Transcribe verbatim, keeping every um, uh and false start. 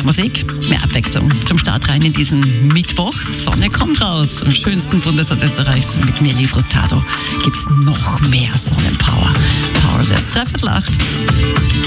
Mehr Musik, mehr Abwechslung zum Start rein in diesen Mittwoch. Sonne kommt raus. Im schönsten Bundesland Österreichs mit Nelly Furtado gibt's noch mehr Sonnenpower. Powerless, dreiviertel acht.